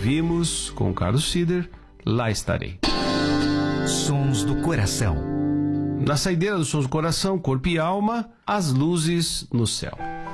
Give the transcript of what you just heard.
ouvimos com Carlos Fieder, Lá Estarei. Sons do Coração. Na saideira dos Sons do Coração, Corpo e Alma, As Luzes no Céu.